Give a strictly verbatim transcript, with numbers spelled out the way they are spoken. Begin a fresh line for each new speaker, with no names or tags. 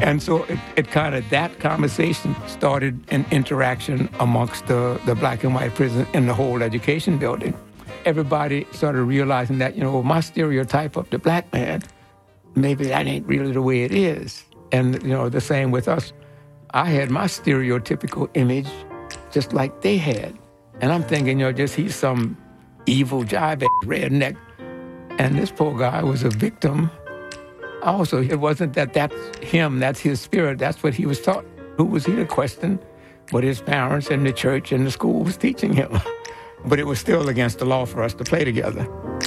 And so it, it kind of, that conversation started an interaction amongst the, the black and white prison in the whole education building. Everybody started realizing that, you know, my stereotype of the black man, maybe that ain't really the way it is. And, you know, the same with us. I had my stereotypical image just like they had. And I'm thinking, you know, just he's some evil jive redneck. And this poor guy was a victim. Also, it wasn't that that's him, that's his spirit, that's what he was taught. Who was he to question what his parents and the church and the school was teaching him? But it was still against the law for us to play together.